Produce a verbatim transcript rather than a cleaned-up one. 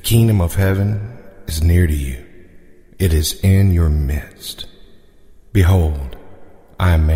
kingdom of heaven is near to you. It is in your midst. Behold, I am making